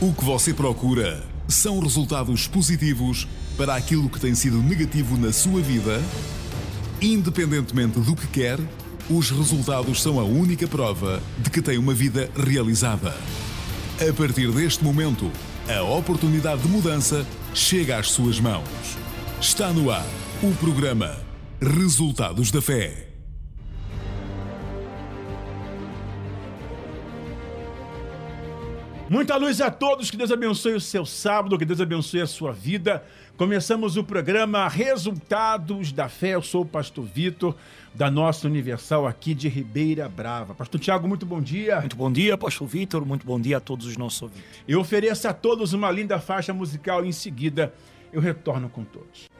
O que você procura são resultados positivos para aquilo que tem sido negativo na sua vida? Independentemente do que quer, os resultados são a única prova de que tem uma vida realizada. A partir deste momento, a oportunidade de mudança chega às suas mãos. Está no ar o programa Resultados da Fé. Muita luz a todos, que Deus abençoe o seu sábado, que Deus abençoe a sua vida. Começamos o programa Resultados da Fé. Eu sou o pastor Vitor, da nossa Universal aqui de Ribeira Brava. Pastor Tiago, muito bom dia. Muito bom dia, pastor Vitor, muito bom dia a todos os nossos ouvintes. Eu ofereço a todos uma linda faixa musical e em seguida eu retorno com todos.